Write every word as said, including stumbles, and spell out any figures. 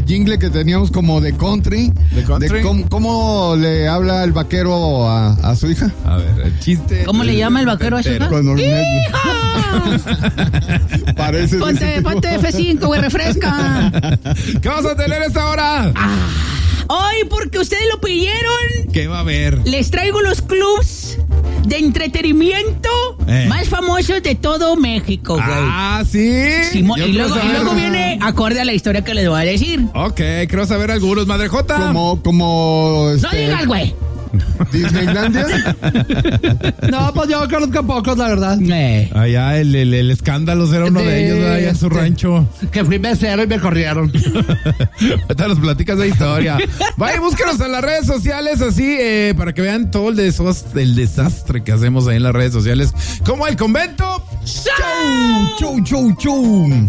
jingle que teníamos como de country. ¿De country? De cómo, cómo le habla el vaquero a, a su hija. A ver, el chiste. ¿Cómo le llama el vaquero a su hija? Con ¡Hija! Parece. Ponte, ponte F cinco, güey, refresca. ¿Qué vas a tener esta hora? Ah, hoy, porque ustedes lo pidieron, ¿Qué va a haber? les traigo los clubs de entretenimiento Eh. más famosos de todo México, güey. Ah, sí. Simón, Yo y, quiero luego, y saber. luego viene acorde a la historia que les voy a decir. Ok, quiero saber algunos, Madre Jota. Como, como. No Este, digas, güey. Disneylandia. No, pues yo conozco pocos, la verdad. Eh. Allá el, el, el escándalo era uno de, De- ellos, allá en su este- rancho. Que fui mesero y me corrieron. Ahorita nos platicas de historia. Vaya, búsquenos en las redes sociales así, eh, para que vean todo el, desos- el desastre que hacemos ahí en las redes sociales. Como El Convento. Chau, chau, chau, chau.